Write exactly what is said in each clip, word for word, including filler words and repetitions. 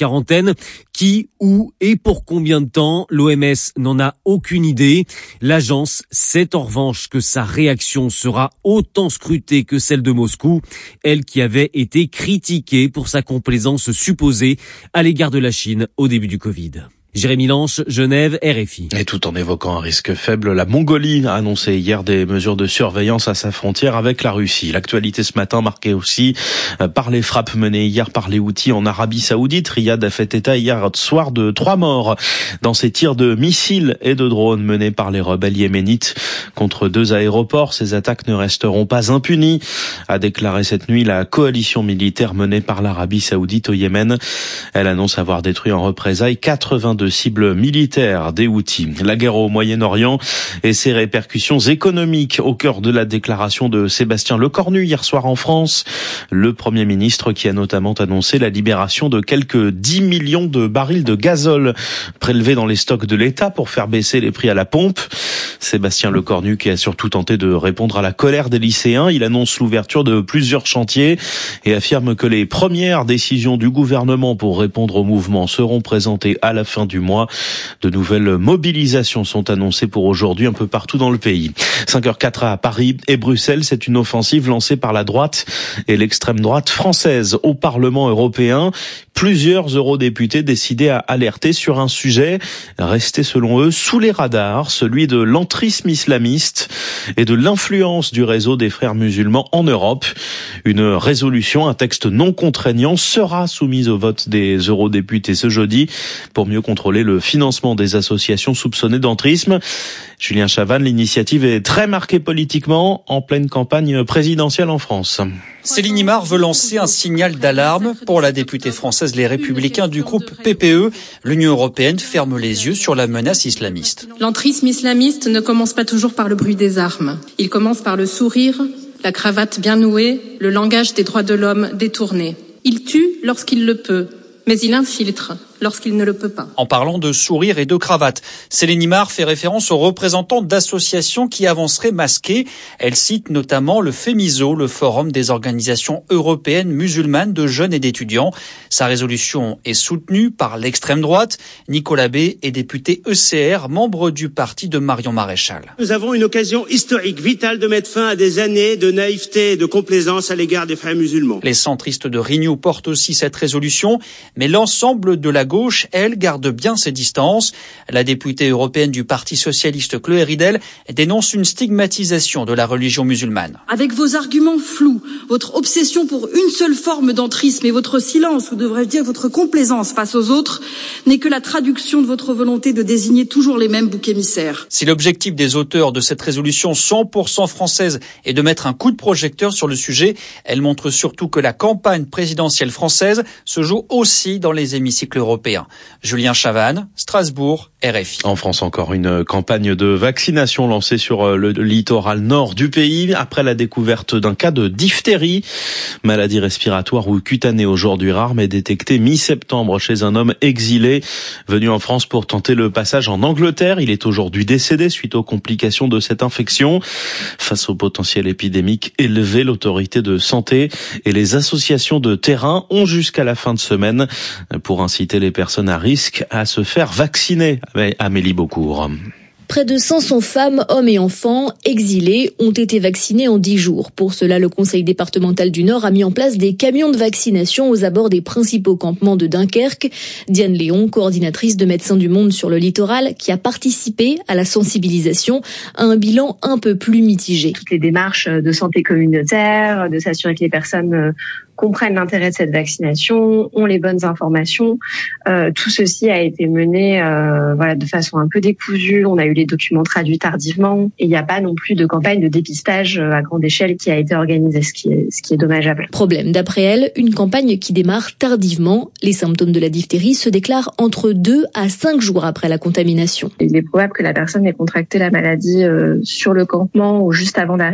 quarantaine. Qui, où et pour combien de temps? L'O M S n'en a aucune idée. L'agence sait en revanche que sa réaction sera autant scrutée que celle de Moscou, elle qui avait été critiquée pour sa complaisance supposée à l'égard de la Chine au début du Covid. Jérémy Lanche, Genève, R F I. Et tout en évoquant un risque faible, la Mongolie a annoncé hier des mesures de surveillance à sa frontière avec la Russie. L'actualité ce matin marquée aussi par les frappes menées hier par les Houthis en Arabie Saoudite. Riyad a fait état hier soir de trois morts dans ces tirs de missiles et de drones menés par les rebelles yéménites contre deux aéroports. Ces attaques ne resteront pas impunies, a déclaré cette nuit la coalition militaire menée par l'Arabie Saoudite au Yémen. Elle annonce avoir détruit en représailles quatre-vingt-deux de cibles militaires des Houthis. La guerre au Moyen-Orient et ses répercussions économiques au cœur de la déclaration de Sébastien Lecornu hier soir en France. Le Premier ministre qui a notamment annoncé la libération de quelques dix millions de barils de gazole prélevés dans les stocks de l'État pour faire baisser les prix à la pompe. Sébastien Lecornu qui a surtout tenté de répondre à la colère des lycéens. Il annonce l'ouverture de plusieurs chantiers et affirme que les premières décisions du gouvernement pour répondre au mouvement seront présentées à la fin du mois. De nouvelles mobilisations sont annoncées pour aujourd'hui un peu partout dans le pays. cinq heures zéro quatre à Paris et Bruxelles, c'est une offensive lancée par la droite et l'extrême droite française au Parlement européen. Plusieurs eurodéputés décidés à alerter sur un sujet resté selon eux sous les radars, celui de l'entrisme islamiste et de l'influence du réseau des frères musulmans en Europe. Une résolution, un texte non contraignant sera soumise au vote des eurodéputés ce jeudi pour mieux contrôler le financement des associations soupçonnées d'entrisme. Julien Chavannes, l'initiative est très marquée politiquement en pleine campagne présidentielle en France. Céline Imard veut lancer un signal d'alarme pour la députée française Les Républicains du groupe P P E. L'Union européenne ferme les yeux sur la menace islamiste. L'entrisme islamiste ne commence pas toujours par le bruit des armes. Il commence par le sourire, la cravate bien nouée, le langage des droits de l'homme détourné. Il tue lorsqu'il le peut, mais il infiltre lorsqu'il ne le peut pas. En parlant de sourire et de cravate, Céline Imard fait référence aux représentants d'associations qui avanceraient masqués. Elle cite notamment le FEMISO, le Forum des organisations européennes musulmanes de jeunes et d'étudiants. Sa résolution est soutenue par l'extrême droite. Nicolas B. est député E C R, membre du parti de Marion Maréchal. Nous avons une occasion historique, vitale, de mettre fin à des années de naïveté et de complaisance à l'égard des frères musulmans. Les centristes de Renew portent aussi cette résolution, mais l'ensemble de la gauche, elle, garde bien ses distances. La députée européenne du Parti socialiste Chloé Ridel dénonce une stigmatisation de la religion musulmane. Avec vos arguments flous, votre obsession pour une seule forme d'entrisme et votre silence, ou devrais-je dire votre complaisance face aux autres, n'est que la traduction de votre volonté de désigner toujours les mêmes boucs émissaires. Si l'objectif des auteurs de cette résolution cent pour cent française est de mettre un coup de projecteur sur le sujet, elle montre surtout que la campagne présidentielle française se joue aussi dans les hémicycles européens. Julien Chavannes, Strasbourg, R F I. En France, encore une campagne de vaccination lancée sur le littoral nord du pays après la découverte d'un cas de diphtérie, maladie respiratoire ou cutanée aujourd'hui rare mais détectée mi-septembre chez un homme exilé venu en France pour tenter le passage en Angleterre. Il est aujourd'hui décédé suite aux complications de cette infection. Face au potentiel épidémique élevé, l'autorité de santé et les associations de terrain ont jusqu'à la fin de semaine pour inciter les personnes à risque à se faire vacciner. Amélie Beaucourt. Près de cinq cents femmes, hommes et enfants exilés ont été vaccinés en dix jours. Pour cela, le Conseil départemental du Nord a mis en place des camions de vaccination aux abords des principaux campements de Dunkerque. Diane Léon, coordinatrice de Médecins du Monde sur le littoral, qui a participé à la sensibilisation, a un bilan un peu plus mitigé. Toutes les démarches de santé communautaire, de s'assurer que les personnes comprennent l'intérêt de cette vaccination, ont les bonnes informations. Euh, tout ceci a été mené euh, voilà, de façon un peu décousue. On a eu les documents traduits tardivement et il n'y a pas non plus de campagne de dépistage à grande échelle qui a été organisée, ce qui est, ce qui est dommageable. Problème, d'après elle, une campagne qui démarre tardivement. Les symptômes de la diphtérie se déclarent entre deux à cinq jours après la contamination. Il est probable que la personne ait contracté la maladie euh, sur le campement ou juste avant d'arriver.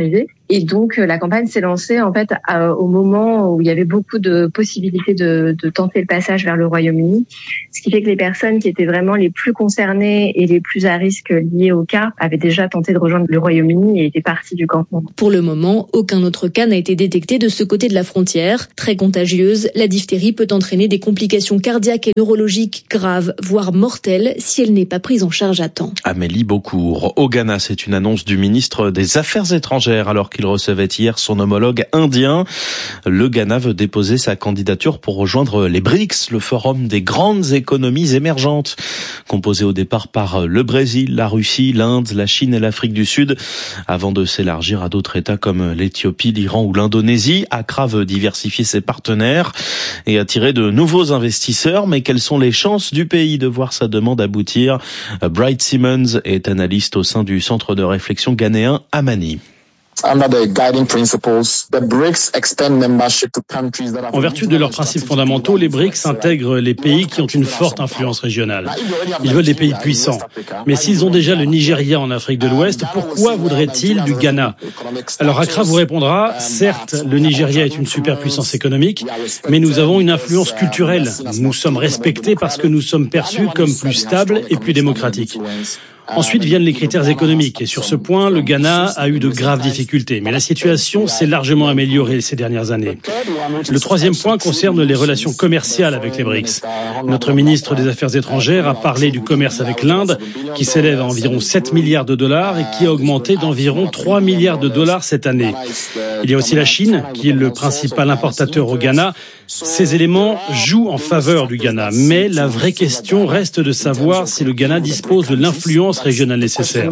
Et donc la campagne s'est lancée en fait à, au moment où il y avait beaucoup de possibilités de, de tenter le passage vers le Royaume-Uni, ce qui fait que les personnes qui étaient vraiment les plus concernées et les plus à risque liées au cas avaient déjà tenté de rejoindre le Royaume-Uni et étaient partis du campement. Pour le moment, aucun autre cas n'a été détecté de ce côté de la frontière. Très contagieuse, la diphtérie peut entraîner des complications cardiaques et neurologiques graves, voire mortelles, si elle n'est pas prise en charge à temps. Amélie Beaucourt. Au Ghana, c'est une annonce du ministre des Affaires étrangères alors qu'il recevait hier son homologue indien. Le Ghana veut déposer sa candidature pour rejoindre les B R I C S, le forum des grandes économies émergentes, composé au départ par le Brésil, la Russie, l'Inde, la Chine et l'Afrique du Sud, avant de s'élargir à d'autres États comme l'Éthiopie, l'Iran ou l'Indonésie. Accra veut diversifier ses partenaires et attirer de nouveaux investisseurs. Mais quelles sont les chances du pays de voir sa demande aboutir? Bright Simmons est analyste au sein du centre de réflexion ghanéen Amani. En vertu de leurs principes fondamentaux, les B R I C S intègrent les pays qui ont une forte influence régionale. Ils veulent des pays puissants. Mais s'ils ont déjà le Nigeria en Afrique de l'Ouest, pourquoi voudraient-ils du Ghana? Alors Accra vous répondra, certes, le Nigeria est une superpuissance économique, mais nous avons une influence culturelle. Nous sommes respectés parce que nous sommes perçus comme plus stables et plus démocratiques. Ensuite viennent les critères économiques et sur ce point, le Ghana a eu de graves difficultés. Mais la situation s'est largement améliorée ces dernières années. Le troisième point concerne les relations commerciales avec les B R I C S. Notre ministre des Affaires étrangères a parlé du commerce avec l'Inde, qui s'élève à environ sept milliards de dollars et qui a augmenté d'environ trois milliards de dollars cette année. Il y a aussi la Chine, qui est le principal importateur au Ghana. Ces éléments jouent en faveur du Ghana. Mais la vraie question reste de savoir si le Ghana dispose de l'influence régionale nécessaire.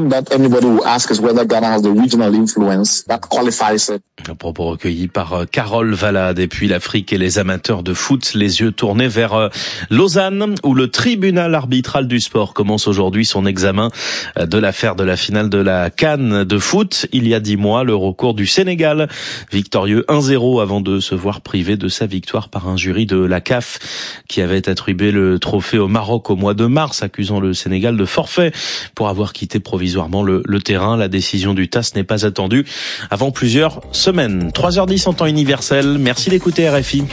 Un propos recueilli par Carole Valade. Et puis l'Afrique et les amateurs de foot, les yeux tournés vers Lausanne, où le tribunal arbitral du sport commence aujourd'hui son examen de l'affaire de la finale de la CAN de foot. Il y a dix mois, le recours du Sénégal, victorieux un zéro avant de se voir privé de sa victoire par un jury de la C A F qui avait attribué le trophée au Maroc au mois de mars, accusant le Sénégal de forfait pour avoir quitté provisoirement le, le terrain. La décision du T A S n'est pas attendue avant plusieurs semaines. trois heures dix en temps universel. Merci d'écouter R F I.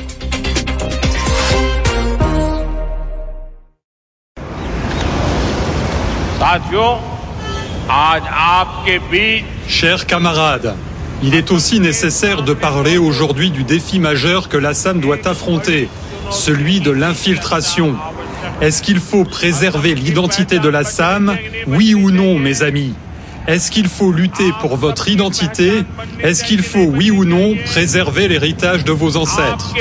Chers camarades, il est aussi nécessaire de parler aujourd'hui du défi majeur que l'Assam doit affronter, celui de l'infiltration. Est-ce qu'il faut préserver l'identité de l'Assam? Oui ou non, mes amis? Est-ce qu'il faut lutter pour votre identité? Est-ce qu'il faut, oui ou non, préserver l'héritage de vos ancêtres?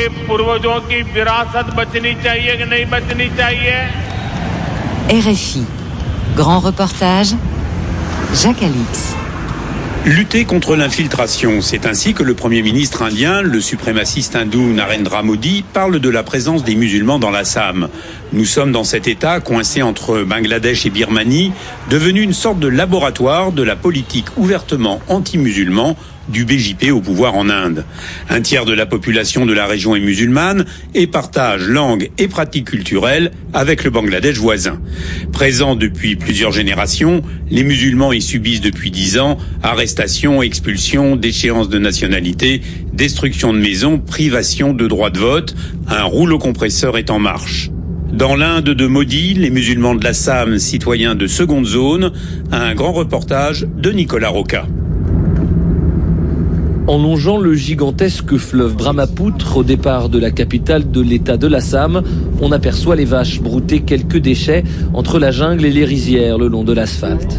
R F I. Grand reportage, Jacques Alix. Lutter contre l'infiltration, c'est ainsi que le Premier ministre indien, le suprémaciste hindou Narendra Modi, parle de la présence des musulmans dans l'Assam. Nous sommes dans cet État coincé entre Bangladesh et Birmanie, devenu une sorte de laboratoire de la politique ouvertement anti-musulman du B J P au pouvoir en Inde. Un tiers de la population de la région est musulmane et partage langue et pratiques culturelles avec le Bangladesh voisin. Présents depuis plusieurs générations, les musulmans y subissent depuis dix ans arrestations, expulsions, déchéances de nationalité, destruction de maisons, privation de droit de vote. Un rouleau compresseur est en marche. Dans l'Inde de Modi, les musulmans de l'Assam, citoyens de seconde zone, un grand reportage de Nicolas Roca. En longeant le gigantesque fleuve Brahmapoutre au départ de la capitale de l'état de l'Assam, on aperçoit les vaches brouter quelques déchets entre la jungle et les rizières le long de l'asphalte.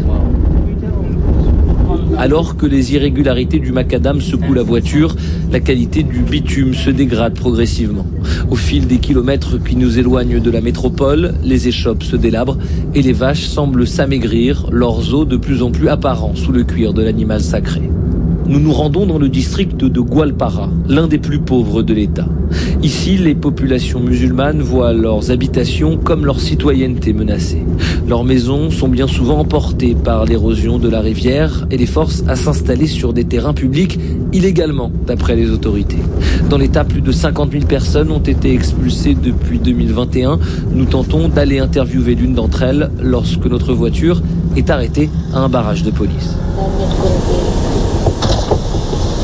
Alors que les irrégularités du macadam secouent la voiture, la qualité du bitume se dégrade progressivement. Au fil des kilomètres qui nous éloignent de la métropole, les échoppes se délabrent et les vaches semblent s'amaigrir, leurs os de plus en plus apparents sous le cuir de l'animal sacré. Nous nous rendons dans le district de Gwalpara, l'un des plus pauvres de l'État. Ici, les populations musulmanes voient leurs habitations comme leur citoyenneté menacée. Leurs maisons sont bien souvent emportées par l'érosion de la rivière et les forcent à s'installer sur des terrains publics illégalement, d'après les autorités. Dans l'État, plus de cinquante mille personnes ont été expulsées depuis deux mille vingt et un. Nous tentons d'aller interviewer l'une d'entre elles lorsque notre voiture est arrêtée à un barrage de police.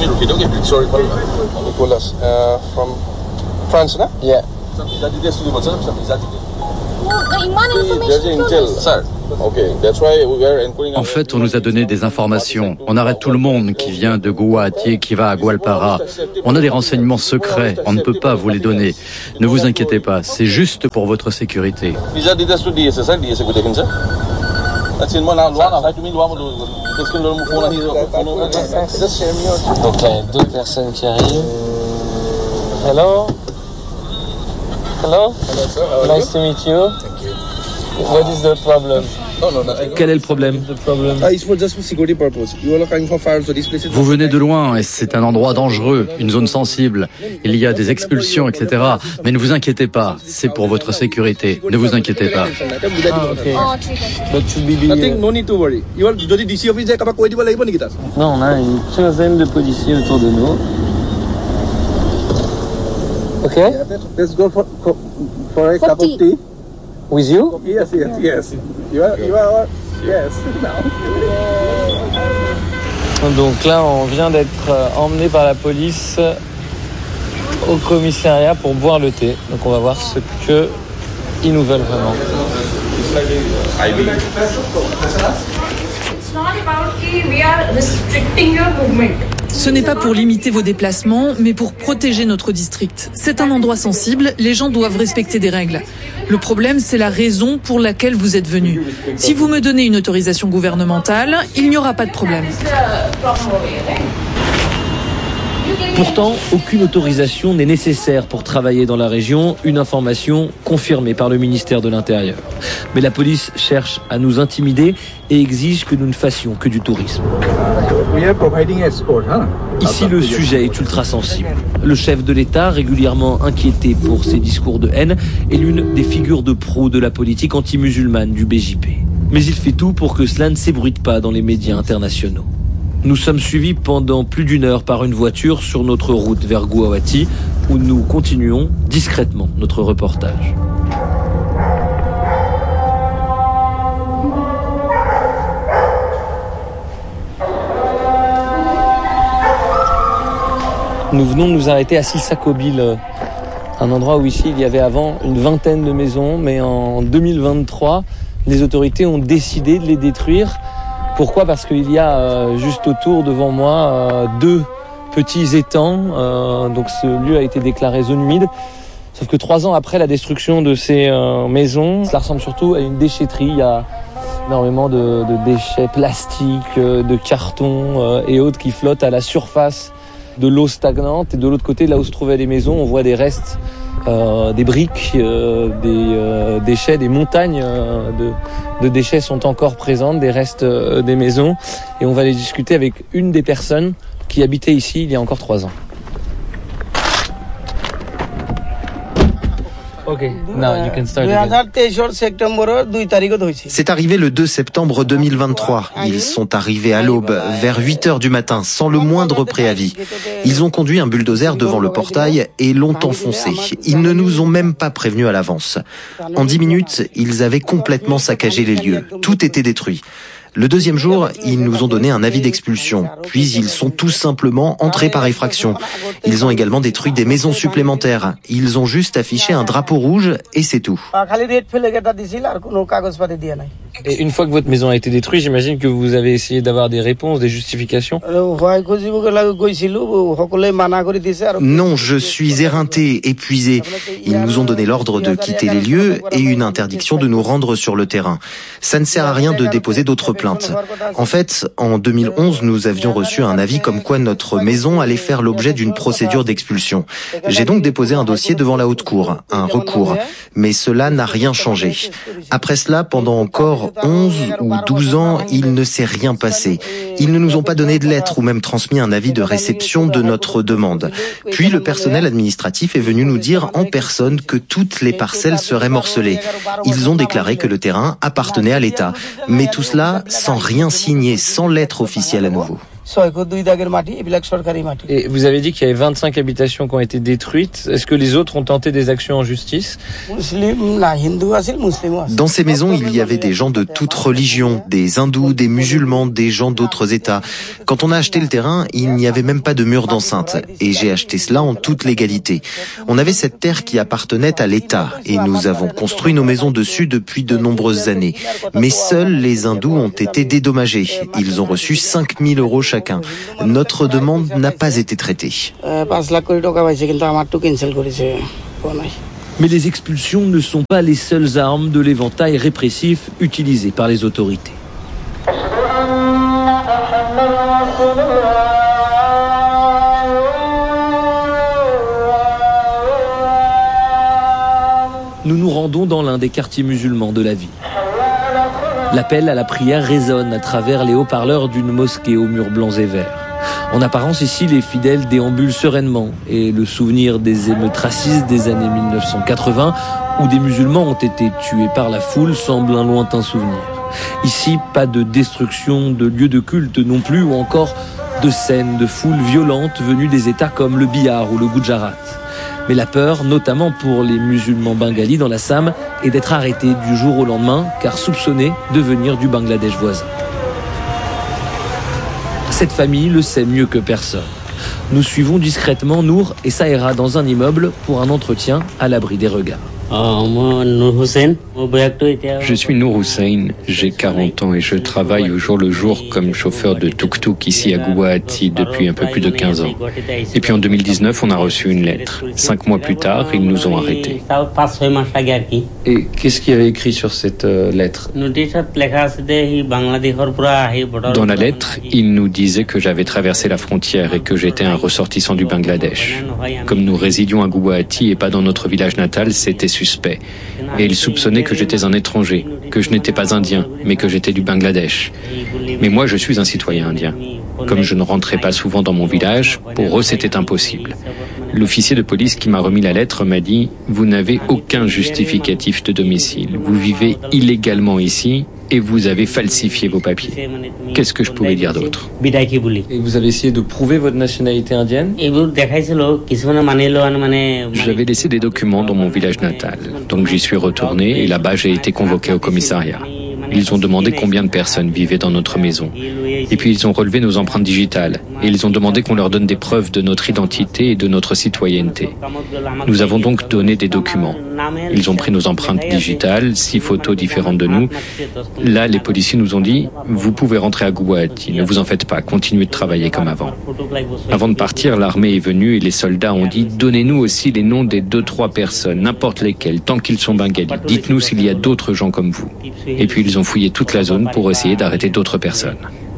En fait, on nous a donné des informations. On arrête tout le monde qui vient de Guwahati et qui va à Gwalpara. On a des renseignements secrets. On ne peut pas vous les donner. Ne vous inquiétez pas. C'est juste pour votre sécurité. Donc, il y a deux personnes qui arrivent. Hello. Hello. Nice to meet you. What is the problem? Quel est le problème? Vous venez de loin et c'est un endroit dangereux, une zone sensible. Il y a des expulsions, et cetera. Mais ne vous inquiétez pas, c'est pour votre sécurité. Ne vous inquiétez pas. Ah, okay. Non, on a une quinzaine de policiers autour de nous. Ok. Let's go for, for, for a cup of tea. With you? Yes, yes, yes. You are, you are, yes. Donc là, on vient d'être emmené par la police au commissariat pour boire le thé. Donc on va voir ce que ils nous veulent vraiment. Ce n'est pas pour limiter vos déplacements, mais pour protéger notre district. C'est un endroit sensible, les gens doivent respecter des règles. Le problème, c'est la raison pour laquelle vous êtes venus. Si vous me donnez une autorisation gouvernementale, il n'y aura pas de problème. Pourtant, aucune autorisation n'est nécessaire pour travailler dans la région, une information confirmée par le ministère de l'Intérieur. Mais la police cherche à nous intimider et exige que nous ne fassions que du tourisme. Ici, le sujet est ultra sensible. Le chef de l'État, régulièrement inquiété pour ses discours de haine, est l'une des figures de proue de la politique anti-musulmane du B J P. Mais il fait tout pour que cela ne s'ébruite pas dans les médias internationaux. Nous sommes suivis pendant plus d'une heure par une voiture sur notre route vers Guwahati, où nous continuons discrètement notre reportage. Nous venons de nous arrêter à Sissakobil, un endroit où ici il y avait avant une vingtaine de maisons, mais en deux mille vingt-trois, les autorités ont décidé de les détruire. Pourquoi ? Parce qu'il y a euh, juste autour, devant moi, euh, deux petits étangs. Euh, donc ce lieu a été déclaré zone humide. Sauf que trois ans après la destruction de ces euh, maisons, cela ressemble surtout à une déchetterie. Il y a énormément de, de déchets plastiques, euh, de cartons euh, et autres qui flottent à la surface de l'eau stagnante. Et de l'autre côté, là où se trouvaient les maisons, on voit des restes, euh, des briques, euh, des euh, déchets, des montagnes euh, de, de déchets sont encore présentes, des restes euh, des maisons. Et on va aller discuter avec une des personnes qui habitait ici il y a encore trois ans. Okay. Now you can start again. C'est arrivé le deux septembre deux mille vingt-trois. Ils sont arrivés à l'aube, vers huit heures du matin, sans le moindre préavis. Ils ont conduit un bulldozer devant le portail et l'ont enfoncé. Ils ne nous ont même pas prévenus à l'avance. En dix minutes, ils avaient complètement saccagé les lieux. Tout était détruit. Le deuxième jour, ils nous ont donné un avis d'expulsion. Puis ils sont tout simplement entrés par effraction. Ils ont également détruit des maisons supplémentaires. Ils ont juste affiché un drapeau rouge et c'est tout. Et une fois que votre maison a été détruite, j'imagine que vous avez essayé d'avoir des réponses, des justifications. Non, je suis éreinté, épuisé. Ils nous ont donné l'ordre de quitter les lieux et une interdiction de nous rendre sur le terrain. Ça ne sert à rien de déposer d'autres plaintes. En fait, en deux mille onze, nous avions reçu un avis comme quoi notre maison allait faire l'objet d'une procédure d'expulsion. J'ai donc déposé un dossier devant la haute cour, un recours. Mais cela n'a rien changé. Après cela, pendant encore onze ou douze ans, il ne s'est rien passé. Ils ne nous ont pas donné de lettre ou même transmis un avis de réception de notre demande. Puis le personnel administratif est venu nous dire en personne que toutes les parcelles seraient morcelées. Ils ont déclaré que le terrain appartenait à l'État. Mais tout cela sans rien signer, sans lettre officielle à nouveau. Et vous avez dit qu'il y avait vingt-cinq habitations qui ont été détruites. Est-ce que les autres ont tenté des actions en justice? Dans ces maisons, il y avait des gens de toutes religions, des hindous, des musulmans, des gens d'autres États. Quand on a acheté le terrain, il n'y avait même pas de mur d'enceinte. Et j'ai acheté cela en toute légalité. On avait cette terre qui appartenait à l'État et nous avons construit nos maisons dessus depuis de nombreuses années. Mais seuls les hindous ont été dédommagés. Ils ont reçu cinq mille euros chacun. Notre demande n'a pas été traitée. Mais les expulsions ne sont pas les seules armes de l'éventail répressif utilisé par les autorités. Nous nous rendons dans l'un des quartiers musulmans de la ville. L'appel à la prière résonne à travers les haut-parleurs d'une mosquée aux murs blancs et verts. En apparence, ici, les fidèles déambulent sereinement et le souvenir des émeutes racistes des années mille neuf cent quatre-vingts où des musulmans ont été tués par la foule semble un lointain souvenir. Ici, pas de destruction de lieux de culte non plus ou encore de scènes de foules violentes venues des États comme le Bihar ou le Gujarat. Mais la peur, notamment pour les musulmans bengalis dans l'Assam, est d'être arrêtés du jour au lendemain, car soupçonnés de venir du Bangladesh voisin. Cette famille le sait mieux que personne. Nous suivons discrètement Nour et Saïra dans un immeuble pour un entretien à l'abri des regards. Je suis Nour Hussein, j'ai quarante ans et je travaille au jour le jour comme chauffeur de tuk-tuk ici à Guwahati depuis un peu plus de quinze ans. Et puis en deux mille dix-neuf, on a reçu une lettre. Cinq mois plus tard, ils nous ont arrêtés. Et qu'est-ce qu'il y avait écrit sur cette euh, lettre? Dans la lettre, il nous disait que j'avais traversé la frontière et que j'étais un ressortissant du Bangladesh. Comme nous résidions à Guwahati et pas dans notre village natal, c'était suspect. Et il soupçonnait que j'étais un étranger, que je n'étais pas indien, mais que j'étais du Bangladesh. Mais moi, je suis un citoyen indien. Comme je ne rentrais pas souvent dans mon village, pour eux, c'était impossible. L'officier de police qui m'a remis la lettre m'a dit « Vous n'avez aucun justificatif de domicile. Vous vivez illégalement ici et vous avez falsifié vos papiers. » Qu'est-ce que je pouvais dire d'autre? Et vous avez essayé de prouver votre nationalité indienne? J'avais laissé des documents dans mon village natal. Donc j'y suis retourné et là-bas j'ai été convoqué au commissariat. Ils ont demandé combien de personnes vivaient dans notre maison. Et puis ils ont relevé nos empreintes digitales. Et ils ont demandé qu'on leur donne des preuves de notre identité et de notre citoyenneté. Nous avons donc donné des documents. Ils ont pris nos empreintes digitales, six photos différentes de nous. Là, les policiers nous ont dit « Vous pouvez rentrer à Guwahati, ne vous en faites pas, continuez de travailler comme avant. » Avant de partir, l'armée est venue et les soldats ont dit « Donnez-nous aussi les noms des deux, trois personnes, n'importe lesquelles, tant qu'ils sont bengalis. Dites-nous s'il y a d'autres gens comme vous. » Et puis ils ont fouillé toute la zone pour essayer d'arrêter d'autres personnes.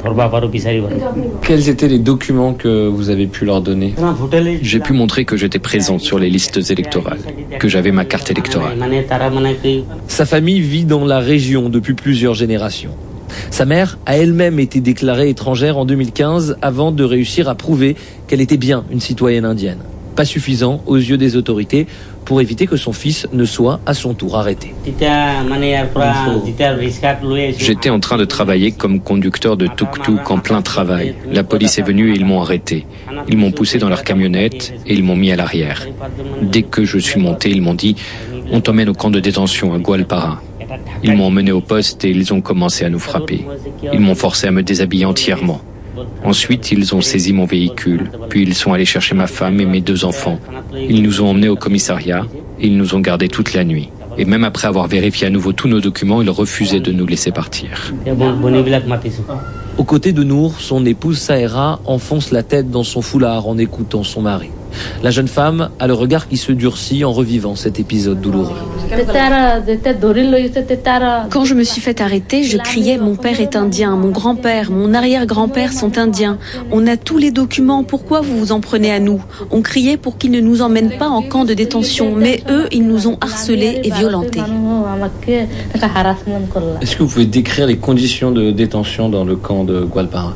Quels étaient les documents que vous avez pu leur donner? J'ai pu montrer que j'étais présent sur les listes électorales, que j'avais ma carte électorale. Sa famille vit dans la région depuis plusieurs générations. Sa mère a elle-même été déclarée étrangère en deux mille quinze avant de réussir à prouver qu'elle était bien une citoyenne indienne. Pas suffisant aux yeux des autorités pour éviter que son fils ne soit à son tour arrêté. J'étais en train de travailler comme conducteur de tuk-tuk en plein travail. La police est venue et ils m'ont arrêté. Ils m'ont poussé dans leur camionnette et ils m'ont mis à l'arrière. Dès que je suis monté, ils m'ont dit « On t'emmène au camp de détention à Goalpara ». Ils m'ont emmené au poste et ils ont commencé à nous frapper. Ils m'ont forcé à me déshabiller entièrement. Ensuite, ils ont saisi mon véhicule, puis ils sont allés chercher ma femme et mes deux enfants. Ils nous ont emmenés au commissariat et ils nous ont gardés toute la nuit. Et même après avoir vérifié à nouveau tous nos documents, ils refusaient de nous laisser partir. Aux côtés de Nour, son épouse Saïra enfonce la tête dans son foulard en écoutant son mari. La jeune femme a le regard qui se durcit en revivant cet épisode douloureux. Quand je me suis fait arrêter, je criais « Mon père est indien, mon grand-père, mon arrière-grand-père sont indiens. On a tous les documents, pourquoi vous vous en prenez à nous ?» On criait pour qu'ils ne nous emmènent pas en camp de détention, mais eux, ils nous ont harcelés et violentés. Est-ce que vous pouvez décrire les conditions de détention dans le camp de Goalpara?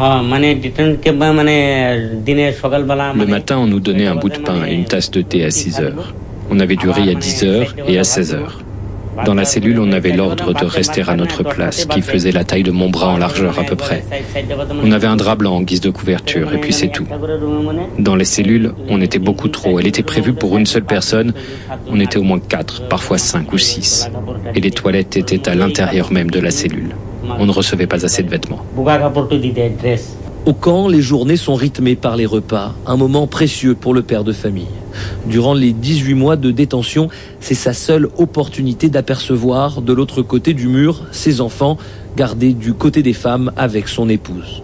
Le matin, on nous donnait un bout de pain et une tasse de thé à six heures. On avait du riz à dix heures et à seize heures. Dans la cellule, on avait l'ordre de rester à notre place, qui faisait la taille de mon bras en largeur à peu près. On avait un drap blanc en guise de couverture, et puis c'est tout. Dans les cellules, on était beaucoup trop. Elle était prévue pour une seule personne. On était au moins quatre, parfois cinq ou six. Et les toilettes étaient à l'intérieur même de la cellule. On ne recevait pas assez de vêtements. Au camp, les journées sont rythmées par les repas, un moment précieux pour le père de famille. Durant les dix-huit mois de détention, c'est sa seule opportunité d'apercevoir, de l'autre côté du mur, ses enfants, gardés du côté des femmes avec son épouse.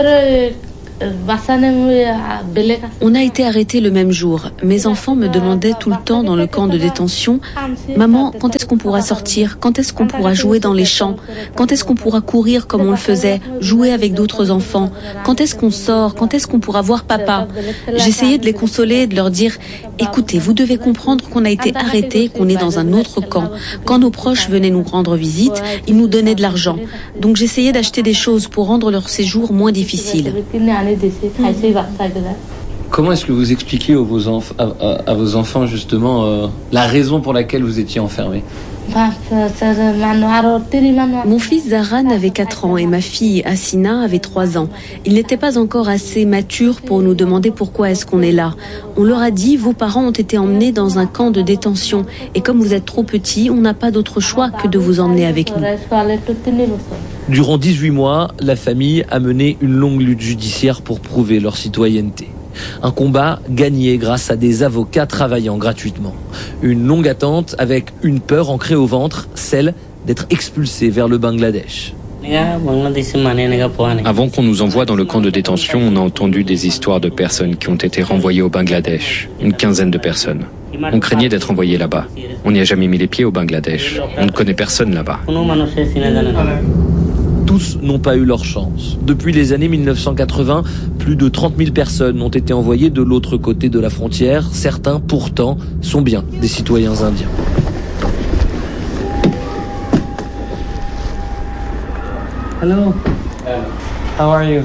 On a été arrêtés le même jour. Mes enfants me demandaient tout le temps dans le camp de détention « Maman, quand est-ce qu'on pourra sortir? Quand est-ce qu'on pourra jouer dans les champs? Quand est-ce qu'on pourra courir comme on le faisait? Jouer avec d'autres enfants? Quand est-ce qu'on sort? Quand est-ce qu'on pourra voir papa ?» J'essayais de les consoler et de leur dire « Écoutez, vous devez comprendre qu'on a été arrêtés, qu'on est dans un autre camp. Quand nos proches venaient nous rendre visite, ils nous donnaient de l'argent. Donc j'essayais d'acheter des choses pour rendre leur séjour moins difficile. » Comment est-ce que vous expliquez à vos, enf- à, à, à vos enfants justement euh, la raison pour laquelle vous étiez enfermés? Mon fils Zaran avait quatre ans et ma fille Asina avait trois ans. Ils n'étaient pas encore assez matures pour nous demander pourquoi est-ce qu'on est là. On leur a dit, vos parents ont été emmenés dans un camp de détention et comme vous êtes trop petits, on n'a pas d'autre choix que de vous emmener avec nous. Durant dix-huit mois, la famille a mené une longue lutte judiciaire pour prouver leur citoyenneté. Un combat gagné grâce à des avocats travaillant gratuitement. Une longue attente avec une peur ancrée au ventre, celle d'être expulsé vers le Bangladesh. Avant qu'on nous envoie dans le camp de détention, on a entendu des histoires de personnes qui ont été renvoyées au Bangladesh. Une quinzaine de personnes. On craignait d'être envoyés là-bas. On n'y a jamais mis les pieds au Bangladesh. On ne connaît personne là-bas. Tous n'ont pas eu leur chance. Depuis les années mille neuf cent quatre-vingts, plus de trente mille personnes ont été envoyées de l'autre côté de la frontière. Certains, pourtant, sont bien des citoyens indiens. Hello. How are you?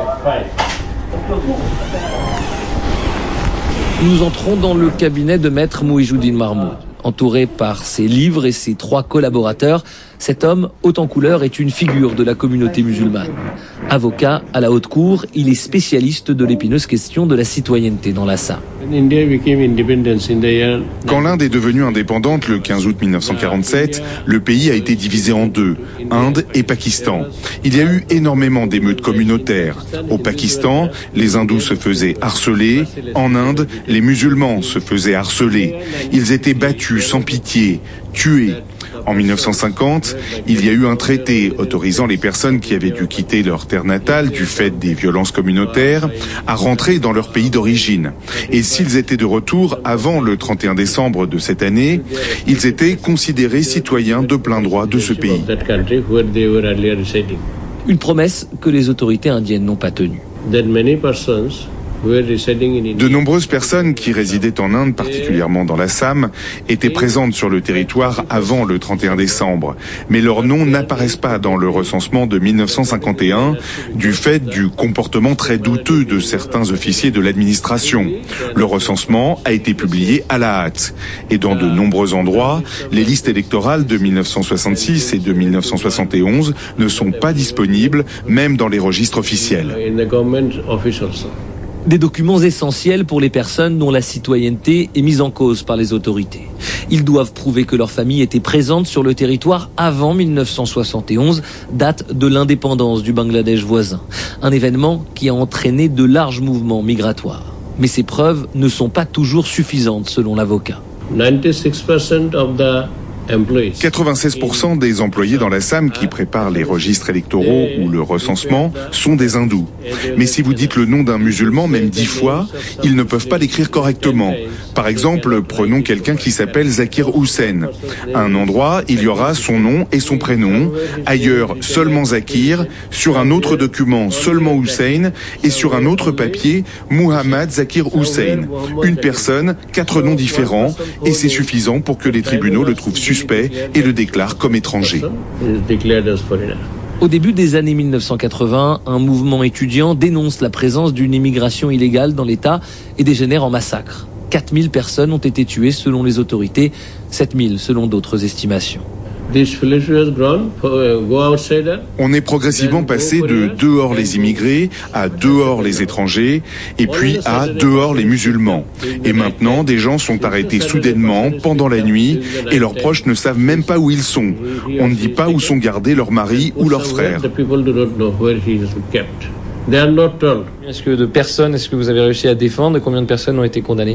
Nous entrons dans le cabinet de maître Mouhijoudine Mahmoud. Entouré par ses livres et ses trois collaborateurs, cet homme, haut en couleur, est une figure de la communauté musulmane. Avocat à la haute cour, il est spécialiste de l'épineuse question de la citoyenneté dans l'Assam. Quand l'Inde est devenue indépendante le quinze août mille neuf cent quarante-sept, le pays a été divisé en deux, Inde et Pakistan. Il y a eu énormément d'émeutes communautaires. Au Pakistan, les hindous se faisaient harceler. En Inde, les musulmans se faisaient harceler. Ils étaient battus sans pitié, tués. En mille neuf cent cinquante, il y a eu un traité autorisant les personnes qui avaient dû quitter leur terre natale du fait des violences communautaires à rentrer dans leur pays d'origine. Et s'ils étaient de retour avant le trente et un décembre de cette année, ils étaient considérés citoyens de plein droit de ce pays. Une promesse que les autorités indiennes n'ont pas tenue. De nombreuses personnes qui résidaient en Inde, particulièrement dans l'Assam, étaient présentes sur le territoire avant le trente et un décembre. Mais leurs noms n'apparaissent pas dans le recensement de mille neuf cent cinquante et un du fait du comportement très douteux de certains officiers de l'administration. Le recensement a été publié à la hâte. Et dans de nombreux endroits, les listes électorales de mille neuf cent soixante-six et de mille neuf cent soixante et onze ne sont pas disponibles, même dans les registres officiels. Des documents essentiels pour les personnes dont la citoyenneté est mise en cause par les autorités. Ils doivent prouver que leur famille était présente sur le territoire avant mille neuf cent soixante et onze, date de l'indépendance du Bangladesh voisin. Un événement qui a entraîné de larges mouvements migratoires. Mais ces preuves ne sont pas toujours suffisantes selon l'avocat. quatre-vingt-seize pour cent des employés dans l'Assam qui préparent les registres électoraux ou le recensement sont des hindous. Mais si vous dites le nom d'un musulman, même dix fois, ils ne peuvent pas l'écrire correctement. Par exemple, prenons quelqu'un qui s'appelle Zakir Hussain. À un endroit, il y aura son nom et son prénom. Ailleurs, seulement Zakir. Sur un autre document, seulement Hussain. Et sur un autre papier, Muhammad Zakir Hussain. Une personne, quatre noms différents. Et c'est suffisant pour que les tribunaux le trouvent suspect et le déclare comme étranger. Au début des années mille neuf cent quatre-vingts, un mouvement étudiant dénonce la présence d'une immigration illégale dans l'État et dégénère en massacre. quatre mille personnes ont été tuées selon les autorités, sept mille selon d'autres estimations. On est progressivement passé de dehors les immigrés à dehors les étrangers et puis à dehors les musulmans. Et maintenant, des gens sont arrêtés soudainement pendant la nuit et leurs proches ne savent même pas où ils sont. On ne dit pas où sont gardés leurs maris ou leurs frères. Est-ce que de personnes, est-ce que vous avez réussi à défendre? Combien de personnes ont été condamnées?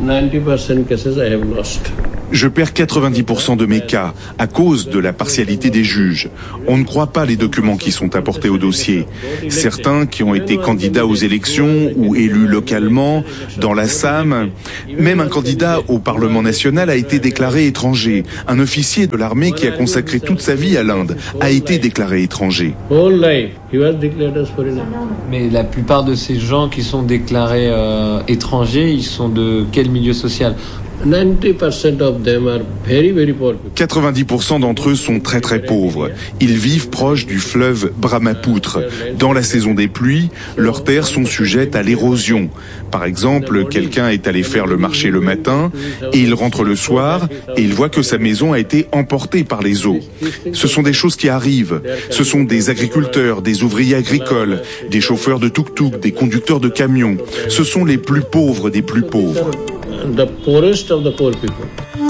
Je perds quatre-vingt-dix pour cent de mes cas à cause de la partialité des juges. On ne croit pas les documents qui sont apportés au dossier. Certains qui ont été candidats aux élections ou élus localement dans la Sam, même un candidat au Parlement national a été déclaré étranger. Un officier de l'armée qui a consacré toute sa vie à l'Inde a été déclaré étranger. Mais la plupart de ces gens qui sont déclarés euh, étrangers, ils sont de quel milieu social? quatre-vingt-dix pour cent d'entre eux sont très très pauvres. Ils vivent proche du fleuve Brahmapoutre. Dans la saison des pluies, leurs terres sont sujettes à l'érosion. Par exemple, quelqu'un est allé faire le marché le matin et il rentre le soir et il voit que sa maison a été emportée par les eaux. Ce sont des choses qui arrivent. Ce sont des agriculteurs, des ouvriers agricoles, des chauffeurs de tuk-tuk, des conducteurs de camions. Ce sont les plus pauvres des plus pauvres. The poorest of the poor people.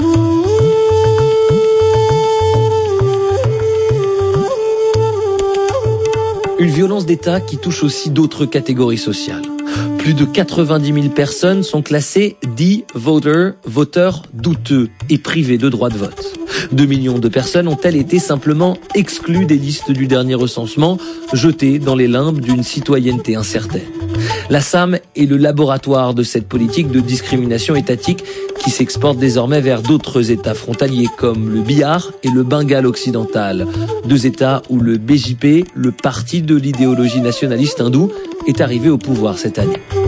Une violence d'État qui touche aussi d'autres catégories sociales. Plus de quatre-vingt-dix mille personnes sont classées D-voter, voteurs douteux et privées de droit de vote. Deux millions de personnes ont-elles été simplement exclues des listes du dernier recensement, jetées dans les limbes d'une citoyenneté incertaine. L'Assam est le laboratoire de cette politique de discrimination étatique qui s'exporte désormais vers d'autres États frontaliers comme le Bihar et le Bengale occidental. Deux États où le B J P, le parti de l'idéologie nationaliste hindoue, est arrivé au pouvoir cette année.